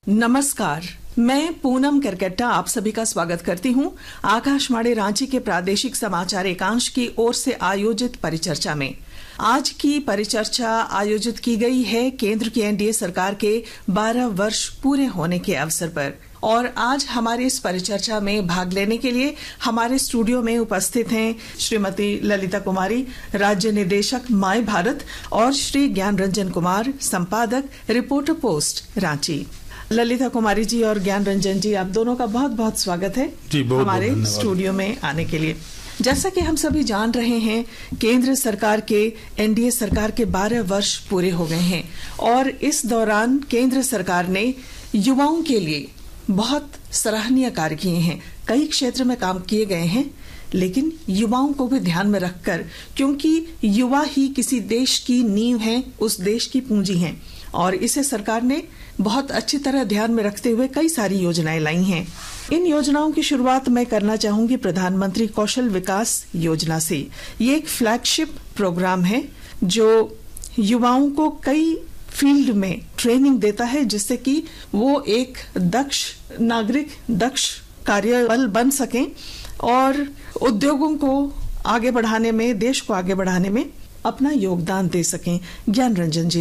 नमस्कार, मैं पूनम करकट्टा आप सभी का स्वागत करती हूं आकाशवाणी रांची के प्रादेशिक समाचार एकांश की ओर से आयोजित परिचर्चा में। आज की परिचर्चा आयोजित की गई है केंद्र की एनडीए सरकार के 12 वर्ष पूरे होने के अवसर पर। और आज हमारे इस परिचर्चा में भाग लेने के लिए हमारे स्टूडियो में उपस्थित हैं श्रीमती ललिता कुमारी, राज्य निदेशक माय भारत, और श्री ज्ञान रंजन कुमार, संपादक, रिपोर्टर पोस्ट रांची। ललिता कुमारी जी और ज्ञान रंजन जी, आप दोनों का बहुत बहुत स्वागत है जी, हमारे स्टूडियो में आने के लिए। जैसा कि हम सभी जान रहे हैं, केंद्र सरकार के एनडीए सरकार के 12 वर्ष पूरे हो गए हैं और इस दौरान केंद्र सरकार ने युवाओं के लिए बहुत सराहनीय कार्य किए हैं। कई क्षेत्र में काम किए गए हैं, लेकिन युवाओं को भी ध्यान में रखकर, क्योंकि युवा ही किसी देश की नींव है, उस देश की पूंजी है, और इसे सरकार ने बहुत अच्छी तरह ध्यान में रखते हुए कई सारी योजनाएं लाई हैं। इन योजनाओं की शुरुआत मैं करना चाहूंगी प्रधानमंत्री कौशल विकास योजना से। ये एक फ्लैगशिप प्रोग्राम है जो युवाओं को कई फील्ड में ट्रेनिंग देता है, जिससे कि वो एक दक्ष नागरिक, दक्ष कार्यबल बन सकें और उद्योगों को आगे बढ़ाने में, देश को आगे बढ़ाने में अपना योगदान दे सकें। ज्ञान रंजन जी।